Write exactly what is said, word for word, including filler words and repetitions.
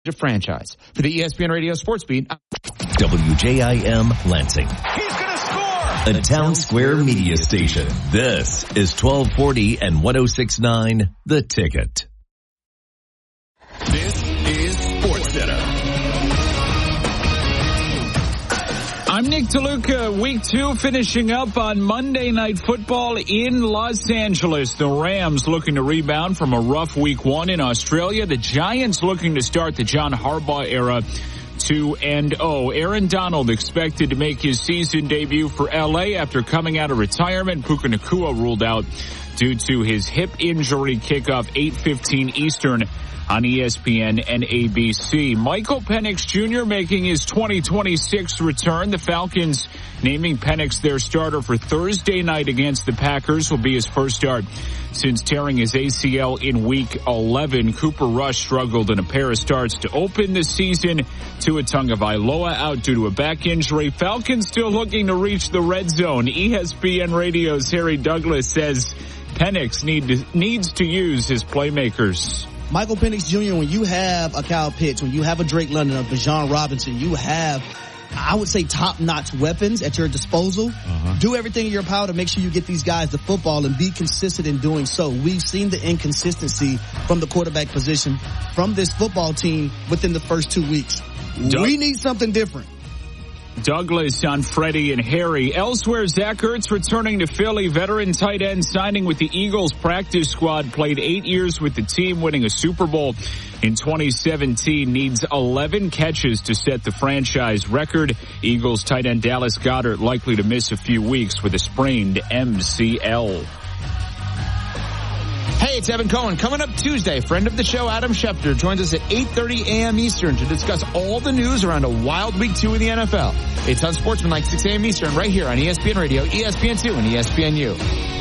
A franchise. For the E S P N Radio Sports Beat, W J I M Lansing. He's going to score! A Town Square media station. This is twelve forty and one oh six point nine The Ticket. This is SportsCenter. I'm Nick DeLuca. Week two finishing up on Monday Night Football in Los Angeles. The Rams looking to rebound from a rough week one in Australia. The Giants looking to start the John Harbaugh era two and oh. Aaron Donald expected to make his season debut for L A after coming out of retirement. Puka Nacua ruled out due to his hip injury. Kickoff eight fifteen Eastern on E S P N and A B C. Michael Penix Junior making his twenty twenty-six return. The Falcons naming Penix their starter for Thursday night against the Packers. Will be his first start since tearing his A C L in week eleven. Cooper Rush struggled in a pair of starts to open the season. Tua Tagovailoa out due to a back injury. Falcons still looking to reach the red zone. E S P N Radio's Harry Douglas says Penix need to, needs to use his playmakers. Michael Penix Junior, when you have a Kyle Pitts, when you have a Drake London, a Bijan Robinson, you have, I would say, top-notch weapons at your disposal. Uh-huh. Do everything in your power to make sure you get these guys the football and be consistent in doing so. We've seen the inconsistency from the quarterback position from this football team within the first two weeks. Doug- we need something different. Douglas on Freddie and Harry. Elsewhere, Zach Ertz returning to Philly. Veteran tight end signing with the Eagles practice squad. Played eight years with the team, winning a Super Bowl in twenty seventeen. Needs eleven catches to set the franchise record. Eagles tight end Dallas Goedert likely to miss a few weeks with a sprained M C L. Hey, it's Evan Cohen. Coming up Tuesday, friend of the show, Adam Schefter, joins us at eight thirty a.m. Eastern to discuss all the news around a wild week two in the N F L. It's on Sportsman like six a.m. Eastern right here on E S P N Radio, E S P N two, and E S P N U.